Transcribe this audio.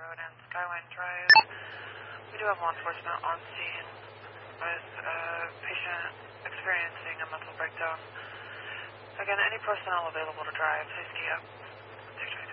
Road and Skyline Drive. We do have law enforcement on scene with a patient experiencing a mental breakdown. Again, any personnel available to drive, please key up.